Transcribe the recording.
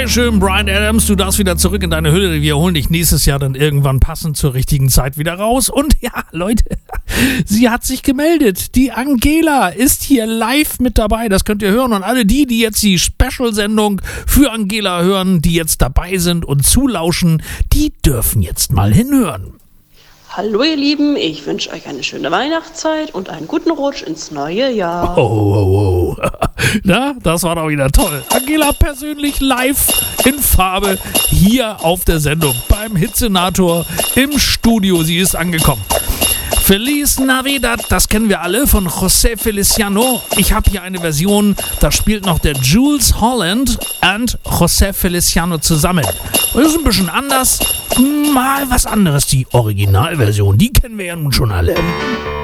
Dankeschön, Bryan Adams. Du darfst wieder zurück in deine Hülle. Wir holen dich nächstes Jahr dann irgendwann passend zur richtigen Zeit wieder raus. Und ja, Leute, sie hat sich gemeldet. Die Angela ist hier live mit dabei. Das könnt ihr hören. Und alle die jetzt die Special-Sendung für Angela hören, die jetzt dabei sind und zulauschen, die dürfen jetzt mal hinhören. Hallo ihr Lieben, ich wünsche euch eine schöne Weihnachtszeit und einen guten Rutsch ins neue Jahr. Oh. Na, das war doch wieder toll. Angela persönlich live in Farbe hier auf der Sendung beim Hitsenator im Studio. Sie ist angekommen. Feliz Navidad, das kennen wir alle von José Feliciano. Ich habe hier eine Version, da spielt noch der Jools Holland und José Feliciano zusammen. Und das ist ein bisschen anders, mal was anderes, die Originalversion, die kennen wir ja nun schon alle.